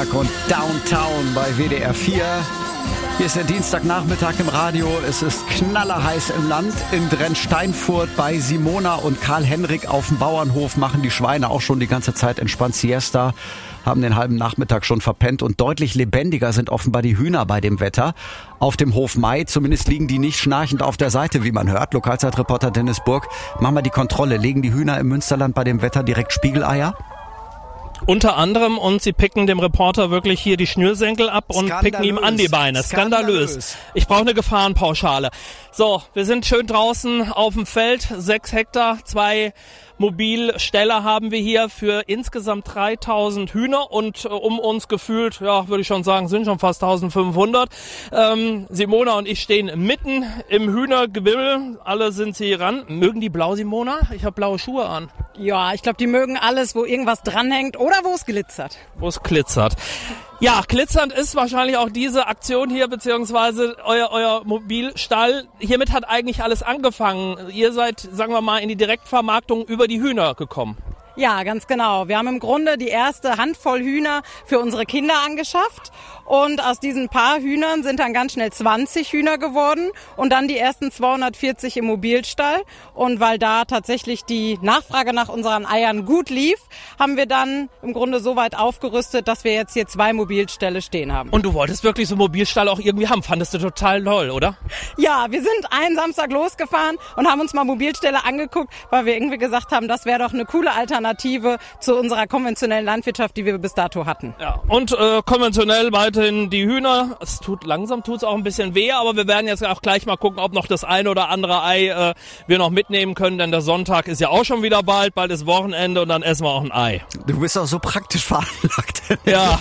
Berg und Downtown bei WDR 4. Hier ist der Dienstagnachmittag im Radio. Es ist knallerheiß im Land. In Drensteinfurt bei Simona und Karl-Henrik auf dem Bauernhof machen die Schweine auch schon die ganze Zeit entspannt Siesta, haben den halben Nachmittag schon verpennt und deutlich lebendiger sind offenbar die Hühner bei dem Wetter. Auf dem Hof Mai, zumindest liegen die nicht schnarchend auf der Seite, wie man hört. Lokalzeitreporter Dennis Burg, machen wir die Kontrolle. Legen die Hühner im Münsterland bei dem Wetter direkt Spiegeleier? Unter anderem, und sie picken dem Reporter wirklich hier die Schnürsenkel ab und picken ihm an die Beine. Skandalös. Ich brauche eine Gefahrenpauschale. So, wir sind schön draußen auf dem Feld, 6 Hektar, 2 Mobilställe haben wir hier für insgesamt 3000 Hühner und um uns gefühlt, ja, würde ich schon sagen, sind schon fast 1500. Simona und ich stehen mitten im Hühnergewimmel. Alle sind sie ran. Mögen die blau, Simona? Ich habe blaue Schuhe an. Ja, ich glaube, die mögen alles, wo irgendwas dranhängt oder wo es glitzert. Wo es glitzert. Ja, glitzernd ist wahrscheinlich auch diese Aktion hier, beziehungsweise euer Mobilstall. Hiermit hat eigentlich alles angefangen. Ihr seid, sagen wir mal, in die Direktvermarktung über die Hühner gekommen. Ja, ganz genau. Wir haben im Grunde die erste Handvoll Hühner für unsere Kinder angeschafft. Und aus diesen paar Hühnern sind dann ganz schnell 20 Hühner geworden und dann die ersten 240 im Mobilstall. Und weil da tatsächlich die Nachfrage nach unseren Eiern gut lief, haben wir dann im Grunde so weit aufgerüstet, dass wir jetzt hier 2 Mobilställe stehen haben. Und du wolltest wirklich so einen Mobilstall auch irgendwie haben, fandest du total toll, oder? Ja, wir sind einen Samstag losgefahren und haben uns mal Mobilställe angeguckt, weil wir irgendwie gesagt haben, das wäre doch eine coole Alternative zu unserer konventionellen Landwirtschaft, die wir bis dato hatten. Ja, und konventionell weiterhin die Hühner. Langsam tut's auch ein bisschen weh, aber wir werden jetzt auch gleich mal gucken, ob noch das eine oder andere Ei wir noch mitnehmen können, denn der Sonntag ist ja auch schon wieder bald ist Wochenende und dann essen wir auch ein Ei. Du bist auch so praktisch veranlagt. Ja.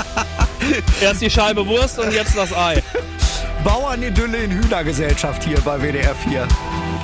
Erst die Scheibe Wurst und jetzt das Ei. Bauernidylle in Hühnergesellschaft hier bei WDR 4.